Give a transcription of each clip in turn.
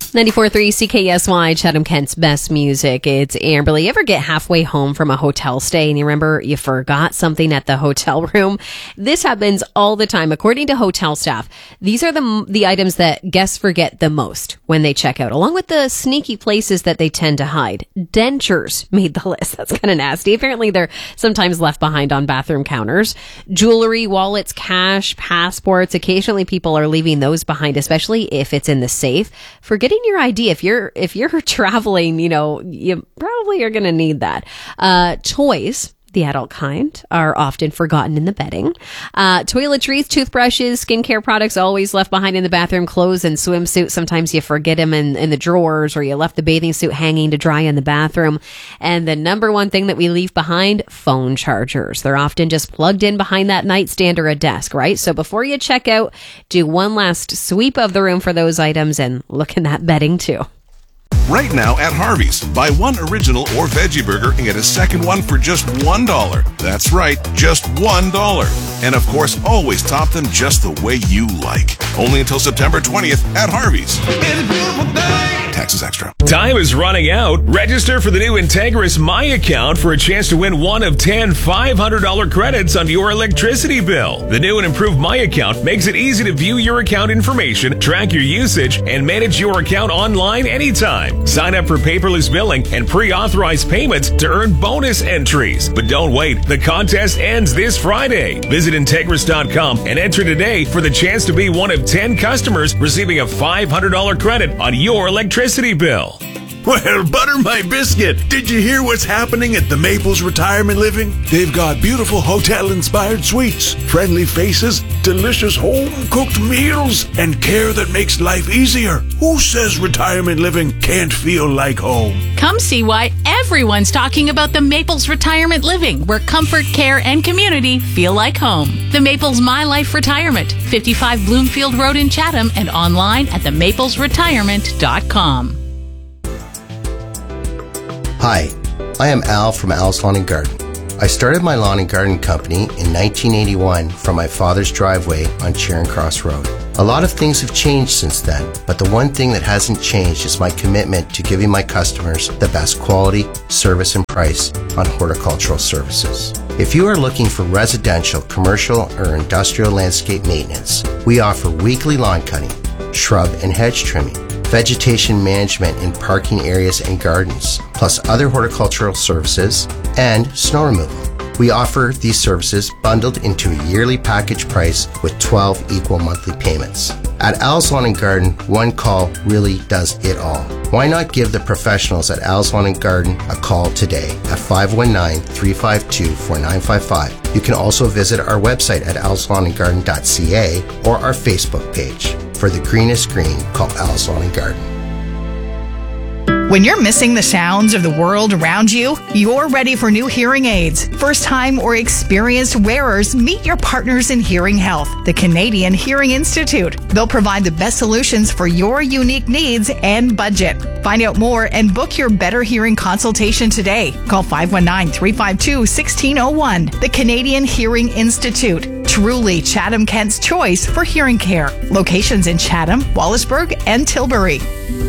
94.3 CKSY, Chatham Kent's best music. It's Amberly. You ever get halfway home from a hotel stay and you remember you forgot something at the hotel room? This happens all the time. According to hotel staff, these are the items that guests forget the most when they check out, along with the sneaky places that they tend to hide. Dentures made the list. That's kind of nasty. Apparently, they're sometimes left behind on bathroom counters. Jewelry, wallets, cash, passports. Occasionally, people are leaving those behind, especially if it's in the safe. Forgetting your ID, if you're traveling, you probably are going to need that. Toys, the adult kind, are often forgotten in the bedding. Toiletries, toothbrushes, skincare products always left behind in the bathroom. Clothes and swimsuits, sometimes you forget them in the drawers, or you left the bathing suit hanging to dry in the bathroom. And the number one thing that we leave behind, phone chargers. They're often just plugged in behind that nightstand or a desk, right? So before you check out, do one last sweep of the room for those items and look in that bedding too. Right now at Harvey's, buy one original or veggie burger and get a second one for just $1. That's right, just $1. And of course, always top them just the way you like. Only until September 20th at Harvey's. It's a beautiful day. Taxes extra. Time is running out. Register for the new Integris My Account for a chance to win one of 10 $500 credits on your electricity bill. The new and improved My Account makes it easy to view your account information, track your usage, and manage your account online anytime. Sign up for paperless billing and pre-authorized payments to earn bonus entries. But don't wait. The contest ends this Friday. Visit Integris.com and enter today for the chance to be one of 10 customers receiving a $500 credit on your electricity bill. Well, butter my biscuit. Did you hear what's happening at the Maples Retirement Living? They've got beautiful hotel-inspired suites, friendly faces, delicious home-cooked meals, and care that makes life easier. Who says retirement living can't feel like home? Come see why everyone's talking about the Maples Retirement Living, where comfort, care, and community feel like home. The Maples My Life Retirement, 55 Bloomfield Road in Chatham, and online at themaplesretirement.com. Hi, I am Al from Al's Lawn & Garden. I started my lawn and garden company in 1981 from my father's driveway on Charing Cross Road. A lot of things have changed since then, but the one thing that hasn't changed is my commitment to giving my customers the best quality, service, and price on horticultural services. If you are looking for residential, commercial, or industrial landscape maintenance, we offer weekly lawn cutting, shrub and hedge trimming, vegetation management in parking areas and gardens, plus other horticultural services, and snow removal. We offer these services bundled into a yearly package price with 12 equal monthly payments. At Al's Lawn & Garden, one call really does it all. Why not give the professionals at Al's Lawn & Garden a call today at 519-352-4955. You can also visit our website at alslawnandgarden.ca or our Facebook page. For the greenest green, call Al's Lawn & Garden. When you're missing the sounds of the world around you, you're ready for new hearing aids. First-time or experienced wearers, meet your partners in hearing health, the Canadian Hearing Institute. They'll provide the best solutions for your unique needs and budget. Find out more and book your better hearing consultation today. Call 519-352-1601. The Canadian Hearing Institute. Truly Chatham Kent's choice for hearing care. Locations in Chatham, Wallaceburg, and Tilbury.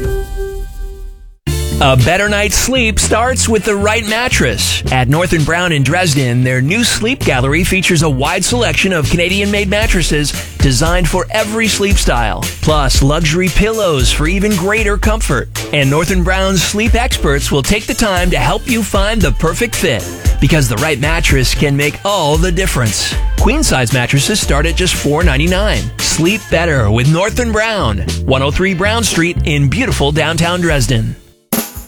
A better night's sleep starts with the right mattress. At North & Brown in Dresden, their new sleep gallery features a wide selection of Canadian-made mattresses designed for every sleep style, plus luxury pillows for even greater comfort. And North & Brown's sleep experts will take the time to help you find the perfect fit, because the right mattress can make all the difference. Queen-size mattresses start at just $4.99. Sleep better with North & Brown, 103 Brown Street in beautiful downtown Dresden.